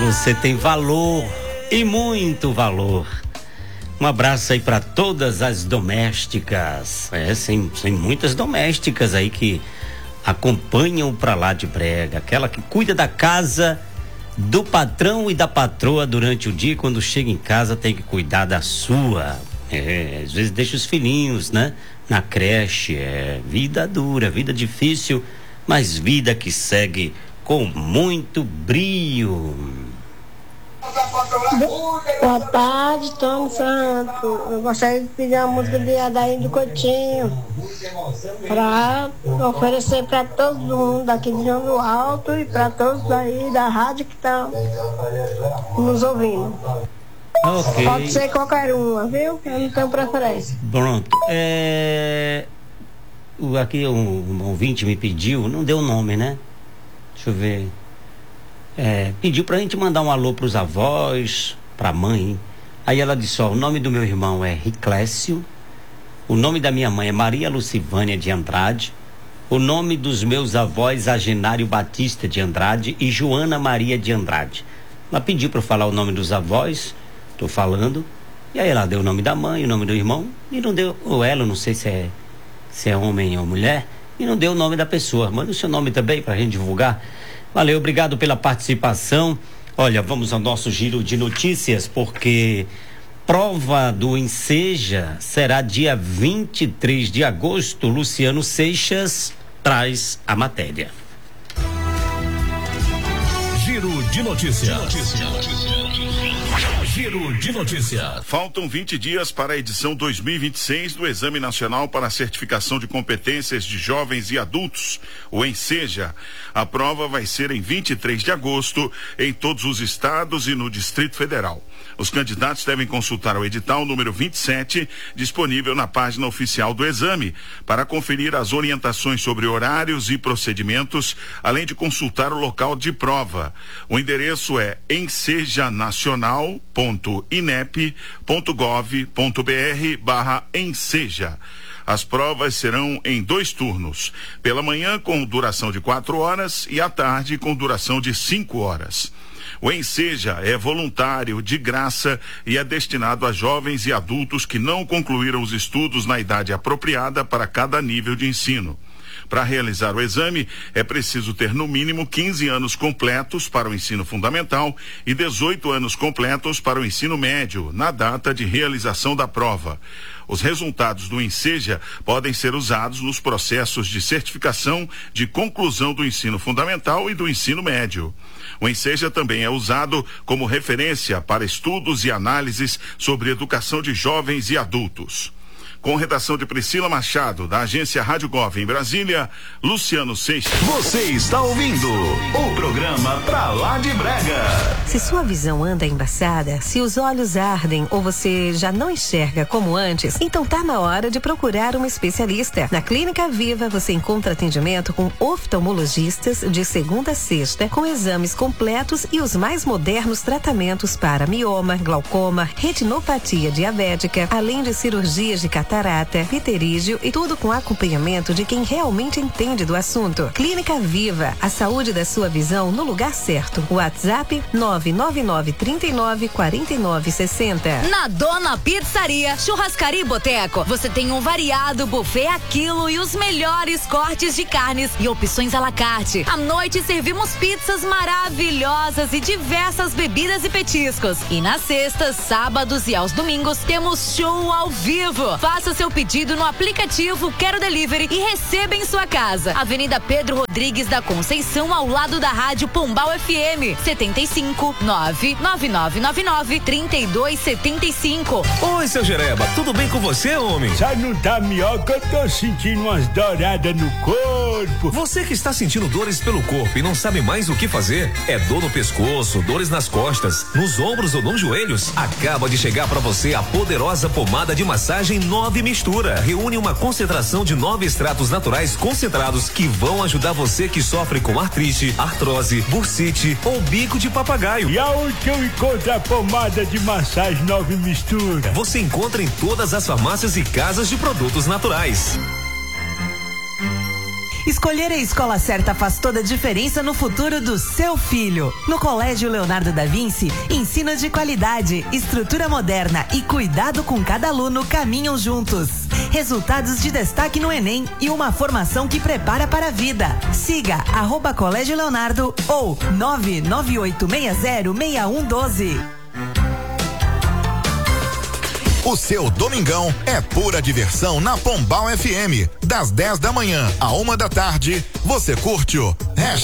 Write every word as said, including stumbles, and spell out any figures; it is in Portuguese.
Você tem valor e muito valor. Um abraço aí para todas as domésticas. É, tem, tem muitas domésticas aí que acompanham Pra Lá de Brega. Aquela que cuida da casa do patrão e da patroa durante o dia. Quando chega em casa tem que cuidar da sua. É, às vezes deixa os filhinhos, né? Na creche. É vida dura, vida difícil, mas vida que segue com muito brio. Boa tarde, Tony Santo. Eu gostaria de pedir uma música de Adair do Coutinho para oferecer para todo mundo aqui de João do Alto e para todos aí da rádio que estão nos ouvindo. Okay. Pode ser qualquer uma, viu? Eu não tenho preferência. Pronto. É... O, aqui um, um ouvinte me pediu, não deu o nome, né? Deixa eu ver. É, pediu pra gente mandar um alô pros avós, pra mãe. Aí ela disse, ó, o nome do meu irmão é Riclésio, o nome da minha mãe é Maria Lucivânia de Andrade, o nome dos meus avós Agenário Batista de Andrade e Joana Maria de Andrade. Ela pediu pra eu falar o nome dos avós, tô falando, e aí ela deu o nome da mãe, o nome do irmão, e não deu, ou ela, não sei se é, se é homem ou mulher, e não deu o nome da pessoa. Manda o seu nome também pra gente divulgar. Valeu, obrigado pela participação. Olha, vamos ao nosso giro de notícias, porque prova do Enseja será dia vinte e três de agosto. Luciano Seixas traz a matéria. Giro de notícias. Giro de notícias. Faltam vinte dias para a edição dois mil e vinte e seis do Exame Nacional para a Certificação de Competências de Jovens e Adultos, o Enseja. A prova vai ser em vinte e três de agosto em todos os estados e no Distrito Federal. Os candidatos devem consultar o edital número vinte e sete, disponível na página oficial do exame, para conferir as orientações sobre horários e procedimentos, além de consultar o local de prova. O endereço é ensejanacional ponto inep ponto gov ponto br barra enseja. As provas serão em dois turnos, pela manhã com duração de quatro horas e à tarde com duração de cinco horas. O Enseja é voluntário, de graça e é destinado a jovens e adultos que não concluíram os estudos na idade apropriada para cada nível de ensino. Para realizar o exame, é preciso ter no mínimo quinze anos completos para o ensino fundamental e dezoito anos completos para o ensino médio, na data de realização da prova. Os resultados do Enseja podem ser usados nos processos de certificação de conclusão do ensino fundamental e do ensino médio. O Enseja também é usado como referência para estudos e análises sobre educação de jovens e adultos. Com redação de Priscila Machado, da agência Rádio Gov em Brasília, Luciano Seixas. Você está ouvindo o programa Pra Lá de Brega. Se sua visão anda embaçada, se os olhos ardem ou você já não enxerga como antes, então tá na hora de procurar um especialista. Na Clínica Viva você encontra atendimento com oftalmologistas de segunda a sexta, com exames completos e os mais modernos tratamentos para mioma, glaucoma, retinopatia diabética, além de cirurgias de catarata, pterígio e tudo com acompanhamento de quem realmente entende do assunto. Clínica Viva, a saúde da sua visão no lugar certo. WhatsApp nove nove nove, trinta e nove, quarenta e nove, sessenta. Na Dona Pizzaria, Churrascaria e Boteco, você tem um variado buffet a quilo e os melhores cortes de carnes e opções à la carte. À noite servimos pizzas maravilhosas e diversas bebidas e petiscos. E nas sextas, sábados e aos domingos temos show ao vivo. Faça seu pedido no aplicativo Quero Delivery e receba em sua casa. Avenida Pedro Rodrigues da Conceição, ao lado da Rádio Pombal F M. setenta e cinco, nove nove nove nove nove, trinta e dois, setenta e cinco. Oi, seu Jereba, tudo bem com você, homem? Já não tá melhor que eu tô sentindo umas douradas no corpo. Você que está sentindo dores pelo corpo e não sabe mais o que fazer? É dor no pescoço, dores nas costas, nos ombros ou nos joelhos? Acaba de chegar para você a poderosa pomada de massagem Nove Mistura. Reúne uma concentração de nove extratos naturais concentrados que vão ajudar você que sofre com artrite, artrose, bursite ou bico de papagaio. E aonde que eu encontro a pomada de massagem Nove Mistura? Você encontra em todas as farmácias e casas de produtos naturais. Escolher a escola certa faz toda a diferença no futuro do seu filho. No Colégio Leonardo da Vinci, ensino de qualidade, estrutura moderna e cuidado com cada aluno caminham juntos. Resultados de destaque no Enem e uma formação que prepara para a vida. Siga arroba Colégio Leonardo ou nove nove oito seis zero seis um um doze. O seu domingão é pura diversão na Pombal F M. Das dez da manhã à uma da tarde, você curte o